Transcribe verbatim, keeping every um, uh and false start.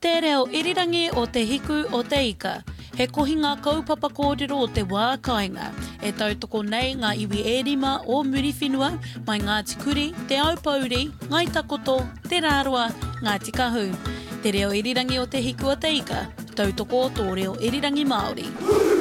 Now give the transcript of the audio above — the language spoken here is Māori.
Te reo irirangi o te hiku o te ika. He kohi ngā kaupapa kōrero o te wā kāinga. E tautoko nei ngā iwi e rima o Muriwhenua, mai Ngāti Kuri, te Aupauri, Ngai Takoto, te Rāroa, Ngāti Kahu. Te reo irirangi o te hiku o te ika. Tautoko tō reo irirangi Māori.